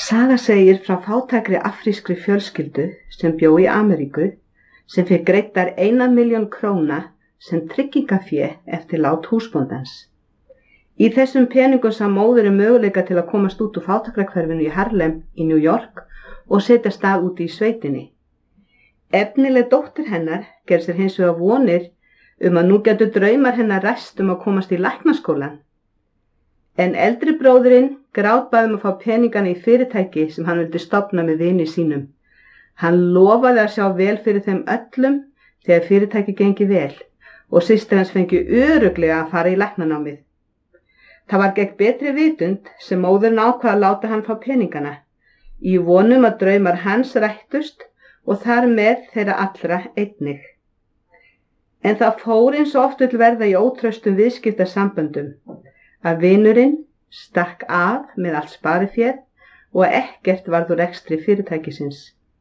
Saga segir frá fátækri afrískri fjölskyldu sem bjó í Ameríku sem fékk greiddar 1 milljón króna sem tryggingafé eftir lát húsbóndans. Í þessum peningum sá móðirin möguleika til að komast út úr fátækrahverfinu í Harlem í New York og setja stað úti í sveitinni. Efnileg dóttir hennar gerði sér hins vegar vonir að nú gætu draumar hennar ræst að komast í læknaskólann. En eldri bróðirinn grátbaði að fá peningana í fyrirtæki sem hann vildi stofna með vini sínum. Hann lofaði að sjá vel fyrir þeim öllum þegar fyrirtæki gengi vel og systir hans fengi örugglega að fara í læknanámið. Það var gegn betri vitund sem móðurinn ákvað að láta hann fá peningana, í vonum að draumar hans rættust og þar með þeirra allra einnig. En það fór eins og oft vill verða í ótraustum viðskiptasamböndum, að vinurinn stakk af með allt spariféð og ekkert varð úr rekstri fyrirtækisins.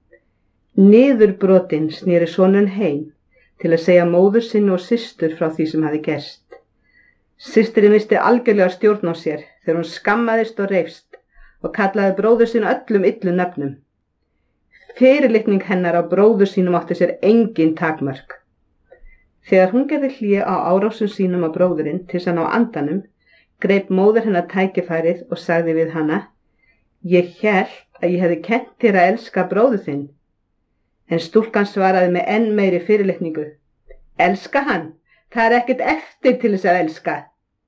Niðurbrotinn sneri sonurinn heim til að segja móður sinni og systur frá því sem hafði gerst. Systirinn missti algjörlega stjórn á sér þegar hún skammaðist og reifst og kallaði bróður sinn öllum illu nöfnum. Fyrirlitning hennar á bróður sínum átti sér engin takmörk. Þegar hún gerði hlé á árásum sínum á bróðurinn til þess að ná andanum, greip móðir hennar tækifærið og sagði við hana: Ég hélt að ég hefði kennt þér að elska bróður þinn. En stúlkan svaraði með enn meiri fyrirlitningu: Elska hann, það er ekkert eftir til þess að elska.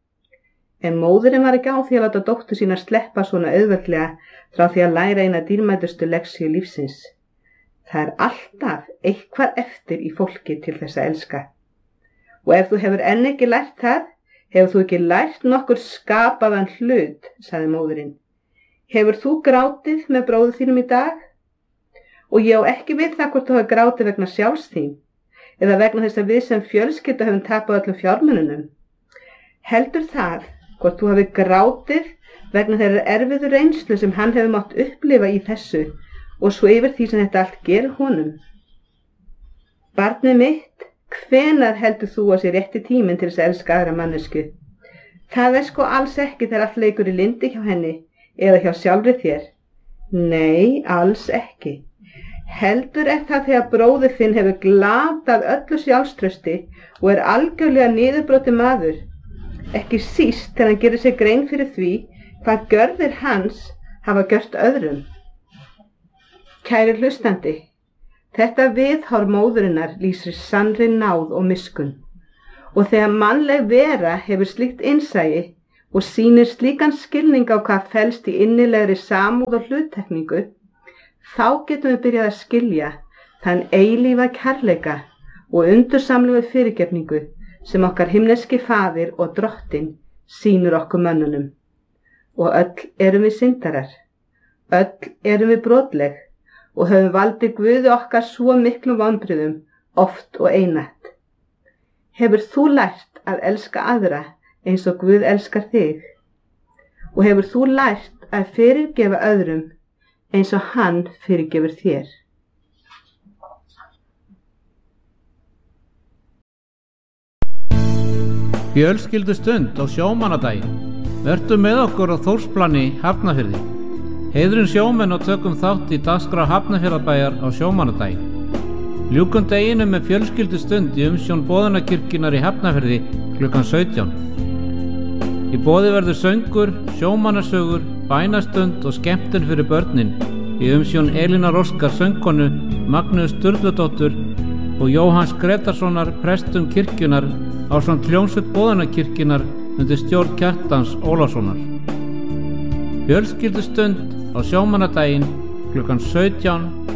En móðirin var ekki á því að láta dóttur sína sleppa svona auðveldlega frá því að læra eina dýrmætustu lexíu lífsins. Það er alltaf eitthvað eftir í fólki til þess að elska. Og ef þú hefur enn ekki lært það, hefur þú ekki lært nokkur skapaðan hlut, sagði móðirin. Hefur þú grátið með bróður þínum í dag? Og ég á ekki við það hvort þú hefur grátið vegna sjálfs þín, eða vegna þess að við sem fjölskylda höfum tapað öllum fjármununum. Heldur það hvort þú hefur grátið vegna þeirra erfiðu reynslu sem hann hefur mátt upplifa í þessu og svo yfir því sem þetta allt gerir honum. Barnið mitt, hvenær heldur þú að sé rétti tíminn til þess að elska aðra mannesku? Það er sko alls ekki þegar allt leikur í lyndi hjá henni eða hjá sjálfri þér. Nei, alls ekki. Heldur er það þegar bróðir þinn hefur glatað öllu sjálfstrausti og er algjörlega niðurbrotinn maður. Ekki síst þegar hann gerir sér grein fyrir því hvað gjörðir hans hafa gjört öðrum. Kæri hlustandi, þetta viðhorf móðurinnar lýsir sannri náð og miskunn. Og þegar mannleg vera hefur slíkt innsæi og sýnir slíkan skilning á hvað felst í innilegri samúð og hluttekningu, þá getum við byrjað að skilja þann eilífa kærleika og undursamlegu fyrirgefningu sem okkar himneski faðir og drottinn sýnir okkur mönnunum. Og öll erum við syndarar, öll erum við brotleg og höfum valdið Guði okkar svo miklum vonbrigðum oft og einatt. Hefur þú lært að elska aðra eins og Guð elskar þig? Og hefur þú lært að fyrirgefa öðrum eins og hann fyrirgefur þér? Fjölskyldustund á sjómannadaginn. Vertu með okkur á Þórsplani, Hafnarfirði. Heiðrum sjómenn og tökum þátt í dagskrá Hafnarfjarðarbæjar á sjómannadaginn. Ljúkum deginum með fjölskyldustund í umsjón Boðunarkirkjunnar í Hafnarfirði klukkan 17. Í boði verður söngur, sjómannasögur, bænastund og skemmtun fyrir börnin í umsjón Elínar Óskar söngkonu, Magnús Sturludóttur og Jóhanns Gretarssonar prestum kirkjunnar ásamt hljómsveit Boðunarkirkjunnar undir stjórn Kjartans Ólafssonar. Fjölskyldustund á sjómannadaginn klukkan 17